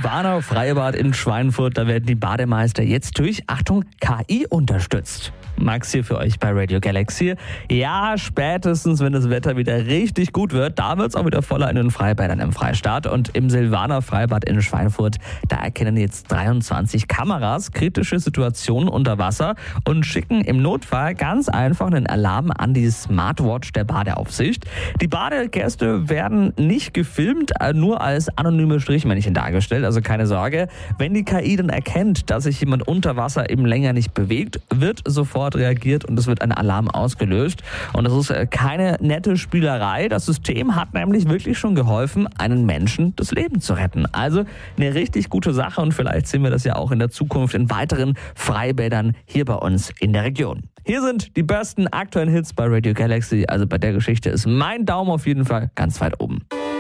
Silvaner Freibad in Schweinfurt, da werden die Bademeister jetzt durch, Achtung, KI unterstützt. Max hier für euch bei Radio Galaxy. Ja, spätestens, wenn das Wetter wieder richtig gut wird, da wird es auch wieder voller in den Freibädern im Freistaat. Und im Silvaner Freibad in Schweinfurt, da erkennen jetzt 23 Kameras kritische Situationen unter Wasser und schicken im Notfall ganz einfach einen Alarm an die Smartwatch der Badeaufsicht. Die Badegäste werden nicht gefilmt, nur als anonyme Strichmännchen dargestellt. Also keine Sorge, wenn die KI dann erkennt, dass sich jemand unter Wasser eben länger nicht bewegt, wird sofort reagiert und es wird ein Alarm ausgelöst. Und das ist keine nette Spielerei. Das System hat nämlich wirklich schon geholfen, einen Menschen das Leben zu retten. Also eine richtig gute Sache und vielleicht sehen wir das ja auch in der Zukunft in weiteren Freibädern hier bei uns in der Region. Hier sind die besten aktuellen Hits bei Radio Galaxy. Also bei der Geschichte ist mein Daumen auf jeden Fall ganz weit oben.